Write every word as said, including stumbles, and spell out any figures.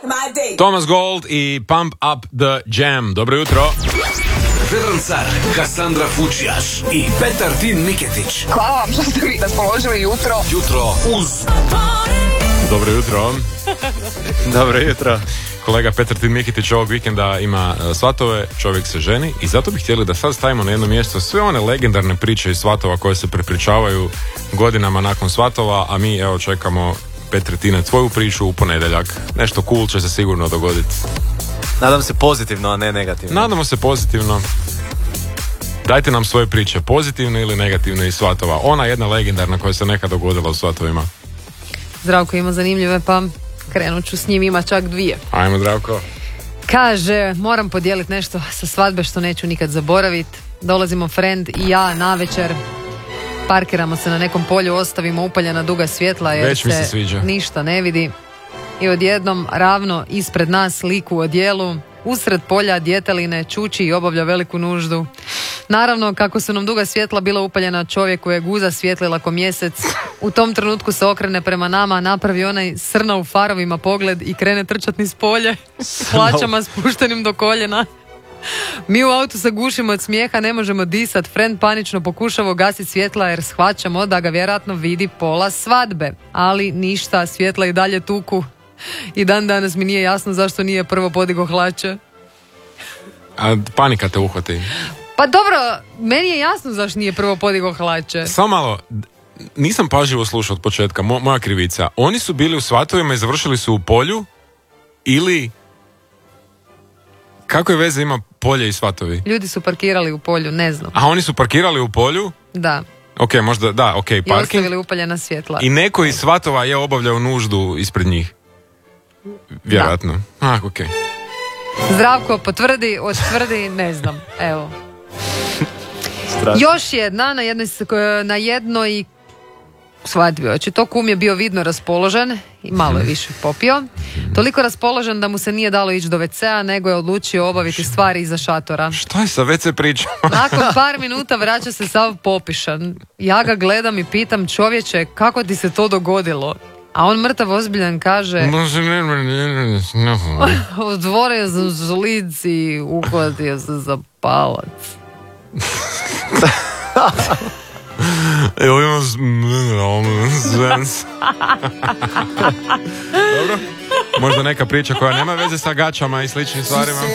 Thomas Gold i Pump Up the Jam. Dobro jutro. Vedran Car, Kassandra Fučijaš i Petar Tin Miketić. Hvala vam što ste mi raspoložili jutro. Jutro uz... Dobro jutro. Dobro jutro. Kolega Petar Tin Miketić ovog vikenda ima svatove, čovjek se ženi i zato bi htjeli da sad stavimo na jedno mjesto sve one legendarne priče iz svatova koje se prepričavaju godinama nakon svatova, a mi evo čekamo, Petre, Tine, tvoju priču u ponedjeljak. Nešto cool će se sigurno dogoditi. Nadam se pozitivno, a ne negativno. Nadamo se pozitivno. Dajte nam svoje priče, pozitivne ili negativne iz svatova. Ona jedna legendarna koja se nekad dogodila u svatovima. Zdravko ima zanimljive, pa krenut ću s njim, ima čak dvije. Ajmo, Zdravko. Kaže, moram podijeliti nešto sa svadbe što neću nikad zaboraviti. Dolazimo friend i ja navečer, parkiramo se na nekom polju, ostavimo upaljena duga svjetla jer Već mi se se sviđa. ništa ne vidi. I odjednom ravno ispred nas lik u odjelu, usred polja djeteline čuči i obavlja veliku nuždu. Naravno, kako su nam duga svjetla bila upaljena, čovjeku je guza svjetlila ko mjesec. U tom trenutku se okrene prema nama, napravi onaj srna u farovima pogled i krene trčat niz polje, s hlačama spuštenim do koljena. Mi u autu se gušimo od smijeha, ne možemo disat. Friend panično pokušava gasiti svjetla jer shvaćamo da ga vjerojatno vidi pola svadbe. Ali ništa, svjetla i dalje tuku. I dan danas mi nije jasno zašto nije prvo podigo hlače. A panika te uhvati. Pa dobro, meni je jasno zašto nije prvo podigo hlače. Samo malo, nisam pažljivo slušao od početka, mo- moja krivica. Oni su bili u svatovima i završili su u polju ili... Kako je veze ima polje i svatovi? Ljudi su parkirali u polju, ne znam. A oni su parkirali u polju? Da. Ok, možda, da, ok, I parking. ostavili upaljena svjetla. I neko iz svatova je obavljao nuždu ispred njih. Vjerojatno. A, ok. Zdravko potvrdi, otvrdi, ne znam. Evo. Strašno. Još jedna, na jednoj, s- na jednoj svadbi, oči to kum je bio vidno raspoložen i malo je više popio. Toliko raspoložen da mu se nije dalo ići do ve cea, nego je odlučio obaviti stvari iza šatora. Šta je sa ve ce pričama? Nakon par minuta vraća se sav popišan. Ja ga gledam i pitam, čovječe, kako ti se to dogodilo? A on mrtav ozbiljan kaže, otvorio sam žlic i uhvatio se za palac. Evo imam Dobro. Možda neka priča koja nema veze sa gačama i sličnim stvarima.